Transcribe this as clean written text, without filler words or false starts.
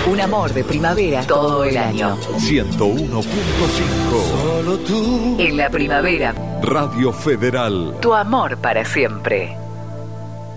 Un amor de primavera todo el año. 101.5. Solo tú. En la primavera, Radio Federal. tu amor para siempre.